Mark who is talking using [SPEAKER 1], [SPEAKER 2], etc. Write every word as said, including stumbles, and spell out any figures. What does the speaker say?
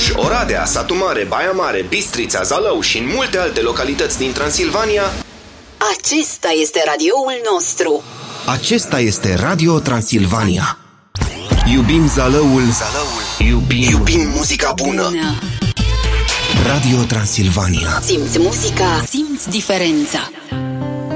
[SPEAKER 1] Cluj, Oradea, Satu Mare, Baia Mare, Bistrița, Zalău și în multe alte localități din Transilvania.
[SPEAKER 2] Acesta este radioul nostru.
[SPEAKER 1] Acesta este Radio Transilvania. Iubim Zalăul, Zalăul. Iubim, Iubim muzica bună. bună. Radio Transilvania.
[SPEAKER 2] Simți muzica, simți diferența.